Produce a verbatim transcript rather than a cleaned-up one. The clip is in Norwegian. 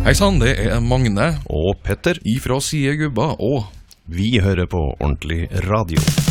Hei sann, det er Magne og Petter ifra Siegubba, og vi hører på Ordentlig Radio.